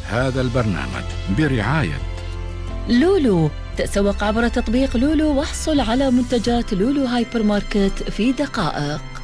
هذا البرنامج برعاية لولو. تسوق عبر تطبيق لولو واحصل على منتجات لولو هايبر ماركت في دقائق.